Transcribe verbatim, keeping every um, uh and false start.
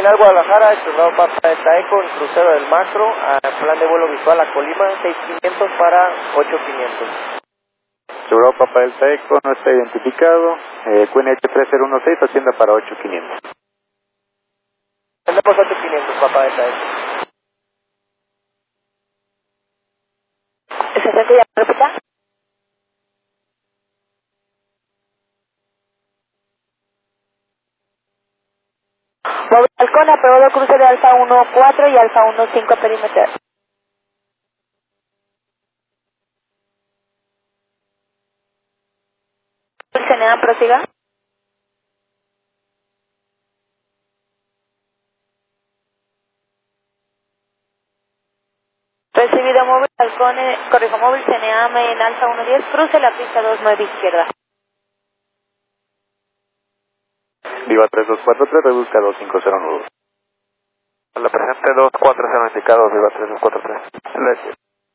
Terminal Guadalajara, estimado Papa Delta Eco, el crucero del Macro, a plan de vuelo visual a Colima, seis mil quinientos para ocho mil quinientos. Asegurado Papa Delta Eco, no está identificado, eh, Q N H tres cero uno seis, ascienda para ocho mil quinientos. Tenemos ocho mil quinientos, Papa Delta Eco. ¿sesenta ya repita? Móvil Halcón, aprobado cruce de Alfa uno cuatro y Alfa uno cinco perímetro. C N A, prosiga. Recibido móvil Halcón, eh, corrijo, móvil C N A en Alfa uno diez, cruce la pista dos nueve izquierda. Viva tres dos cuatro tres, reduzca dos cinco cero nueve. La presente dos cuatro cero indicado, Viva tres dos cuatro tres. Gracias.